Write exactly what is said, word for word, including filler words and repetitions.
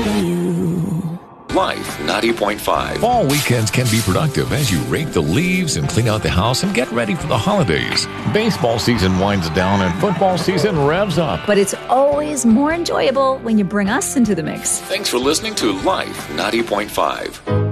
you. Life ninety point five. Fall weekends can be productive as you rake the leaves and clean out the house and get ready for the holidays. Baseball season winds down and football season revs up. But it's always more enjoyable when you bring us into the mix. Thanks for listening to Life ninety point five.